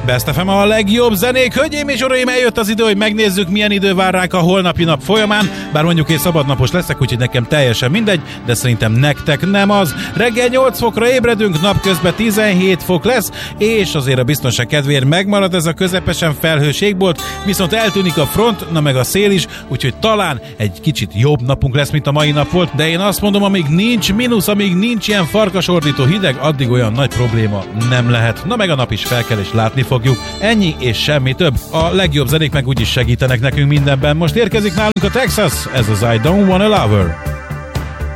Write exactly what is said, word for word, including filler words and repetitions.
Best ef em a legjobb zenék. Hölgyeim és uraim, eljött az idő, hogy megnézzük, milyen idő vár ránk a holnapi nap folyamán. Bár mondjuk én szabadnapos leszek, úgyhogy nekem teljesen mindegy, de szerintem nektek nem az. Reggel nyolc fokra ébredünk, napközben tizenhét fok lesz, és azért a biztonság kedvéért megmarad ez a közepesen felhős égbolt, viszont eltűnik a front, na meg a szél is, úgyhogy talán egy kicsit jobb napunk lesz, mint a mai nap volt, de én azt mondom, amíg nincs mínusz, amíg nincs ilyen farkasordító hideg, addig olyan nagy probléma nem lehet. Na meg a nap is fel kell, és látni fogjuk. Ennyi és semmi több. A legjobb zenék meg úgyis segítenek nekünk mindenben. Most érkezik nálunk a Texas, ez az I Don't Wanna Love Her.